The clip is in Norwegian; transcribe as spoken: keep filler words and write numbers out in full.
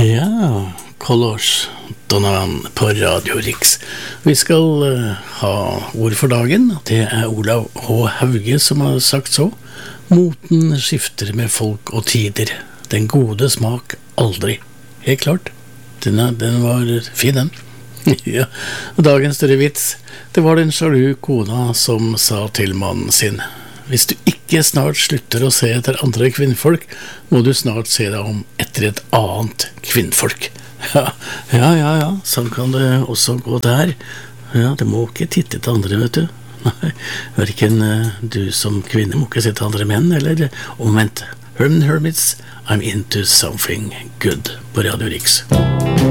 Ja, Colors Donovan på Radio Riks. Vi skal uh, ha ord for dagen. Det er Olav H. Hauge som har sagt så. Moten skifter med folk og tider. Den gode smak aldri. Helt klart. Den, er, den var fin, den. Ja, dagens større vits. Det var den sjalu kona som sa til mannen sin: hvis du ikke snart slutter å se etter andre kvinnfolk, må du snart se deg om etter et annet kvinnfolk. Ja, ja, ja, ja, sånn kan det også gå der. Ja, det må ikke titte til andre, vet du. Nei, hverken uh, du som kvinne må ikke se til andre menn, eller omvendt. Herman Hermits, I'm into something good på Radio Riks.